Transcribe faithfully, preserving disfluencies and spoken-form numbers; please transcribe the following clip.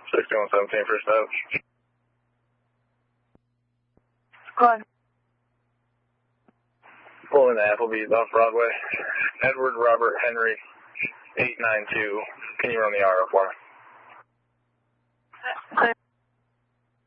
sixty-one seventeen, first out. Go on. Pulling the Applebee's off Broadway. Edward Robert Henry, eight nine two. Can you run the R O for me?